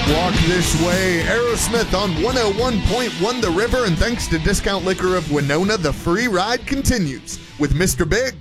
Walk This Way, Aerosmith on 101.1 The River, and thanks to Discount Liquor of Winona, the free ride continues with Mr. Big.